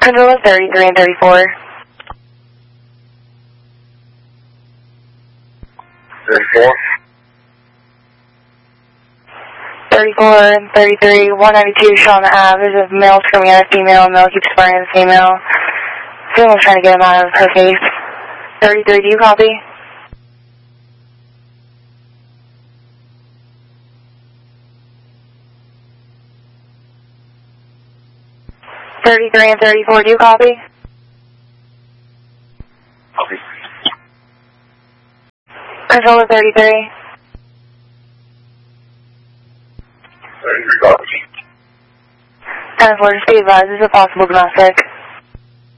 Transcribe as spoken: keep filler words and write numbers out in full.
Controller thirty-three and thirty-four. thirty-four. thirty-four and thirty-three, one ninety-two Shauna Ave. There's a male screaming at a female, male keeps firing at the female. Female's trying to get him out of her face. thirty-three, do you copy? thirty-three and thirty-four, do you copy? Copy. Controller thirty-three. thirty-three, copy. ten four, just be advised, this is a possible domestic.